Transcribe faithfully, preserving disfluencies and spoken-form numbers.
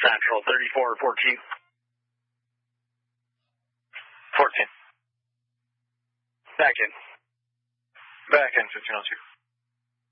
Central, thirty-four fourteen. fourteen. Back in. Back in fifteen oh two.